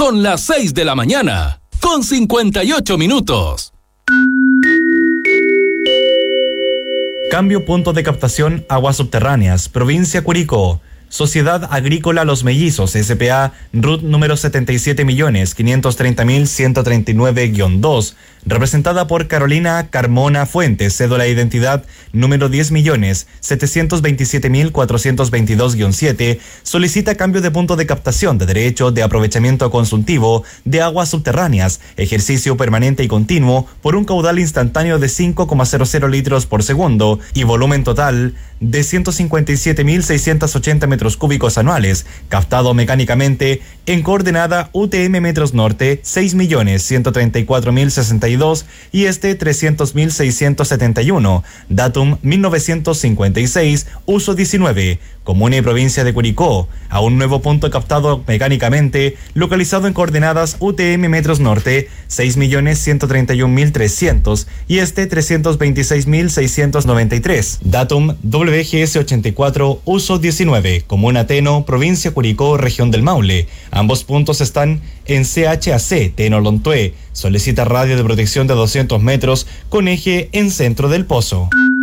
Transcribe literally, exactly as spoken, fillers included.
Son las seis de la mañana, con cincuenta y ocho minutos. Cambio punto de captación aguas subterráneas, provincia Curicó. Sociedad Agrícola Los Mellizos, S P A, R U T número setenta y siete millones quinientos treinta mil ciento treinta y nueve guión dos, representada por Carolina Carmona Fuentes, cédula de identidad número diez millones setecientos veintisiete mil cuatrocientos veintidós guión siete, solicita cambio de punto de captación de derecho de aprovechamiento consultivo de aguas subterráneas, ejercicio permanente y continuo por un caudal instantáneo de cinco coma cero cero litros por segundo y volumen total de ciento cincuenta y siete mil seiscientos ochenta metros cúbicos anuales, captado mecánicamente en coordenada U T M metros norte seis millones ciento treinta y cuatro mil sesenta y dos y este trescientos mil seiscientos setenta y uno, datum mil novecientos cincuenta y seis, uso diecinueve, comuna y provincia de Curicó, a un nuevo punto captado mecánicamente, localizado en coordenadas U T M metros norte seis millones ciento treinta y un mil trescientos y este trescientos veintiséis mil seiscientos noventa y tres, datum W G S ochenta y cuatro, uso diecinueve, comuna Teno, provincia Curicó, región del Maule. Ambos puntos están en C H A C, Teno Lontué. Solicita radio de protección de doscientos metros con eje en centro del pozo.